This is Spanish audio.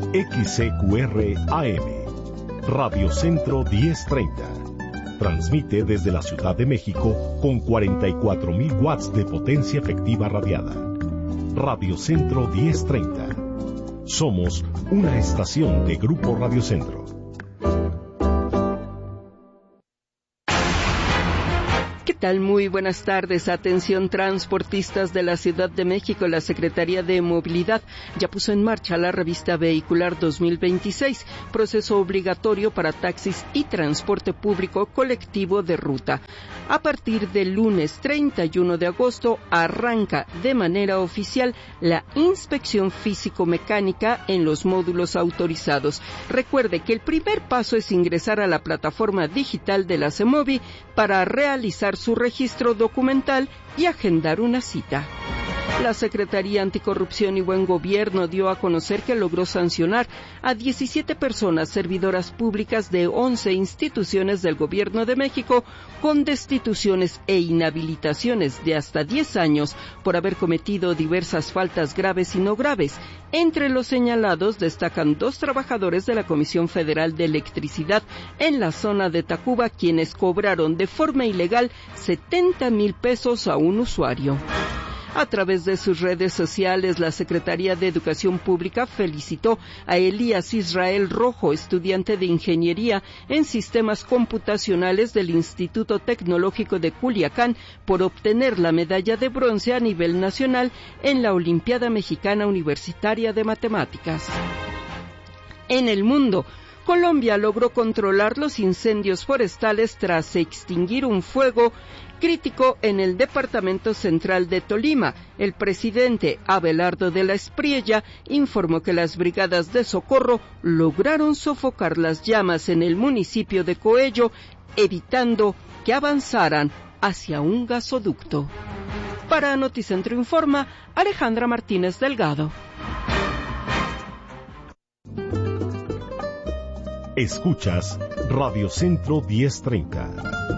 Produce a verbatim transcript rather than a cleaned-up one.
X C Q R A M, Radio Centro diez treinta. Transmite desde la Ciudad de México con cuarenta y cuatro mil watts de potencia efectiva radiada. Radio Centro diez treinta. Somos una estación de Grupo Radio Centro. ¿Qué tal? Muy buenas tardes. Atención, transportistas de la Ciudad de México. La Secretaría de Movilidad ya puso en marcha la revista vehicular dos mil veintiséis, proceso obligatorio para taxis y transporte público colectivo de ruta. A partir del lunes treinta y uno de agosto arranca de manera oficial la inspección físico-mecánica en los módulos autorizados. Recuerde que el primer paso es ingresar a la plataforma digital de la CEMOVI para realizar su registro documental y agendar una cita. La Secretaría Anticorrupción y Buen Gobierno dio a conocer que logró sancionar a diecisiete personas servidoras públicas de once instituciones del Gobierno de México con destituciones e inhabilitaciones de hasta diez años por haber cometido diversas faltas graves y no graves. Entre los señalados destacan dos trabajadores de la Comisión Federal de Electricidad en la zona de Tacuba, quienes cobraron de forma ilegal setenta mil pesos a un usuario. A través de sus redes sociales, la Secretaría de Educación Pública felicitó a Elías Israel Rojo, estudiante de Ingeniería en Sistemas Computacionales del Instituto Tecnológico de Culiacán, por obtener la medalla de bronce a nivel nacional en la Olimpiada Mexicana Universitaria de Matemáticas. En el mundo, Colombia logró controlar los incendios forestales tras extinguir un fuego crítico en el departamento central de Tolima. El presidente Abelardo de la Espriella informó que las brigadas de socorro lograron sofocar las llamas en el municipio de Coello, evitando que avanzaran hacia un gasoducto. Para Noticentro Informa, Alejandra Martínez Delgado. Escuchas Radio Centro diez treinta.